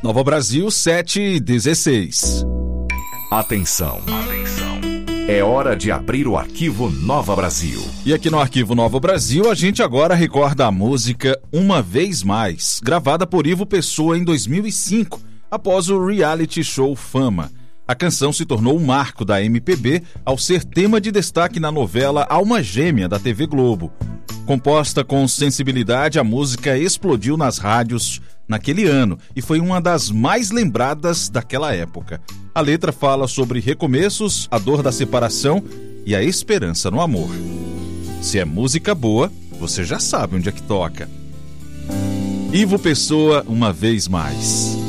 Nova Brasil 7:16. Atenção. É hora de abrir o arquivo Nova Brasil. E aqui no arquivo Nova Brasil, a gente agora recorda a música Uma Vez Mais, gravada por Ivo Pessoa em 2005, após o reality show Fama. A canção se tornou um marco da MPB ao ser tema de destaque na novela Alma Gêmea da TV Globo. Composta com sensibilidade, a música explodiu nas rádios naquele ano e foi uma das mais lembradas daquela época. A letra fala sobre recomeços, a dor da separação e a esperança no amor. Se é música boa, você já sabe onde é que toca. Ivo Pessoa, Uma Vez Mais.